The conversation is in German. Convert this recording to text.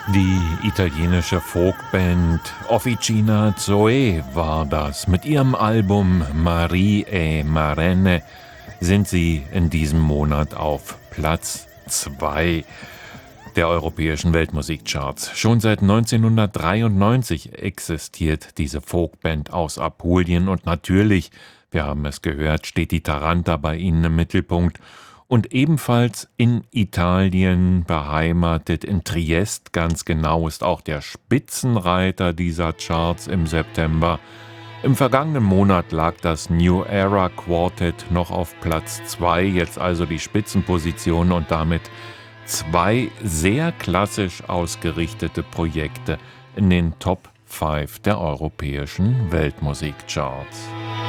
Die italienische Folkband Officina Zoe war das. Mit ihrem Album Marie e Marenne sind sie in diesem Monat auf Platz 2 der europäischen Weltmusikcharts. Schon seit 1993 existiert diese Folkband aus Apulien und natürlich, wir haben es gehört, steht die Taranta bei ihnen im Mittelpunkt. Und ebenfalls in Italien beheimatet, in Triest ganz genau, ist auch der Spitzenreiter dieser Charts im September. Im vergangenen Monat lag das New Era Quartet noch auf Platz 2, jetzt also die Spitzenposition und damit zwei sehr klassisch ausgerichtete Projekte in den Top 5 der europäischen Weltmusikcharts.